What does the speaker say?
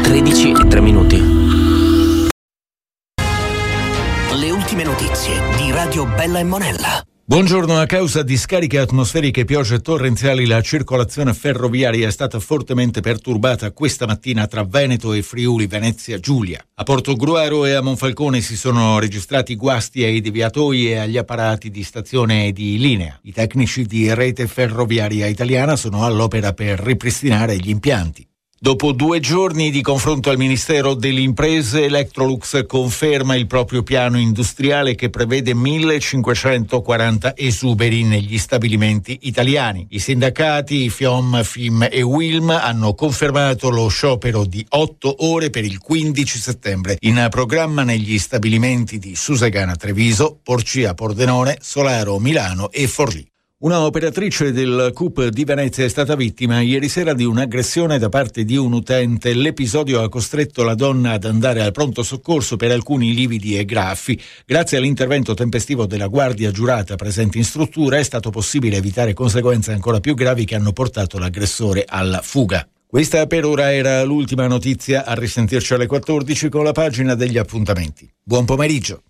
13:03. Le ultime notizie di Radio Bella e Monella. Buongiorno. A causa di scariche atmosferiche, piogge torrenziali, la circolazione ferroviaria è stata fortemente perturbata questa mattina tra Veneto e Friuli Venezia Giulia. A Portogruaro e a Monfalcone si sono registrati guasti ai deviatoi e agli apparati di stazione e di linea. I tecnici di Rete Ferroviaria Italiana sono all'opera per ripristinare gli impianti. Dopo 2 giorni di confronto al Ministero delle Imprese, Electrolux conferma il proprio piano industriale che prevede 1.540 esuberi negli stabilimenti italiani. I sindacati FIOM, FIM e UILM hanno confermato lo sciopero di 8 ore per il 15 settembre, in programma negli stabilimenti di Susegana Treviso, Porcia Pordenone, Solaro Milano e Forlì. Una operatrice del CUP di Venezia è stata vittima ieri sera di un'aggressione da parte di un utente. L'episodio ha costretto la donna ad andare al pronto soccorso per alcuni lividi e graffi. Grazie all'intervento tempestivo della guardia giurata presente in struttura è stato possibile evitare conseguenze ancora più gravi che hanno portato l'aggressore alla fuga. Questa per ora era l'ultima notizia. A risentirci alle 14 con la pagina degli appuntamenti. Buon pomeriggio.